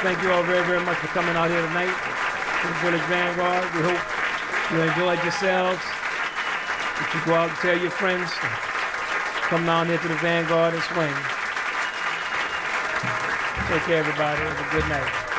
Thank you all very, very much for coming out here tonight to the Village Vanguard. We hope you enjoyed yourselves. That you go out and tell your friends to come down here to the Vanguard and swing. Take care, everybody. Have a good night.